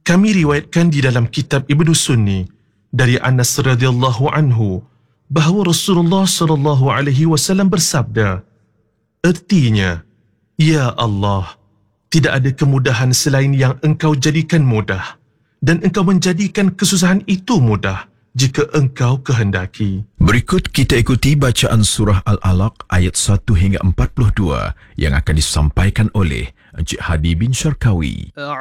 Kami riwayatkan di dalam kitab Ibnu Sunni dari Anas radhiyallahu anhu bahawa Rasulullah sallallahu alaihi wasallam bersabda, artinya, ya Allah, tidak ada kemudahan selain yang Engkau jadikan mudah, dan Engkau menjadikan kesusahan itu mudah jika Engkau kehendaki. Berikut kita ikuti bacaan surah Al-Alaq ayat 1 hingga 42 yang akan disampaikan oleh Encik Hadi bin Syarkawi.